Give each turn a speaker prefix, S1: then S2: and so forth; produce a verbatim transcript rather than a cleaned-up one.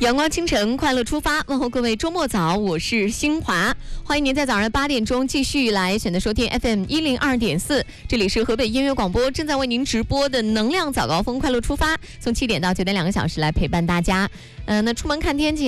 S1: 阳光清晨，快乐出发，问候各位周末早，我是新华，欢迎您在早上八点钟继续来选择收听 F M 一零二点四，这里是河北音乐广播正在为您直播的能量早高峰快乐出发，从七点到九点两个小时来陪伴大家。呃，那出门看天气